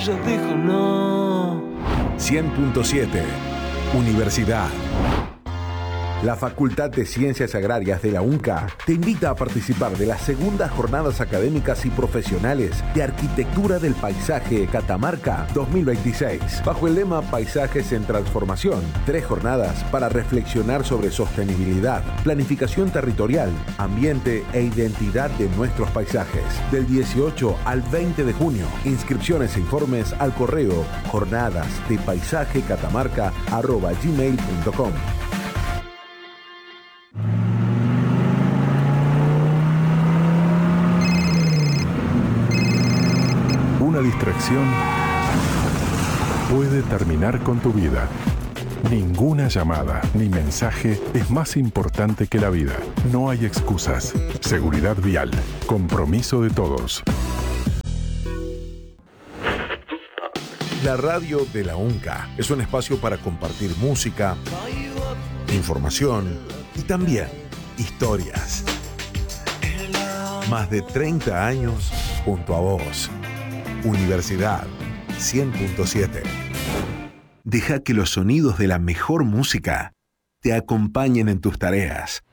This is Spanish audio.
ella dijo no. 100.7 Universidad. La Facultad de Ciencias Agrarias de la UNCA te invita a participar de las segundas jornadas académicas y profesionales de Arquitectura del Paisaje Catamarca 2026, bajo el lema Paisajes en Transformación. 3 jornadas para reflexionar sobre sostenibilidad, planificación territorial, ambiente e identidad de nuestros paisajes. Del 18 al 20 de junio. Inscripciones e informes al correo jornadasdepaisaje.catamarca@gmail.com. Una distracción puede terminar con tu vida. Ninguna llamada ni mensaje es más importante que la vida. No hay excusas. Seguridad vial. Compromiso de todos. La radio de la UNCA es un espacio para compartir música, información y también historias. Más de 30 años junto a vos. Universidad 100.7. Deja que los sonidos de la mejor música te acompañen en tus tareas,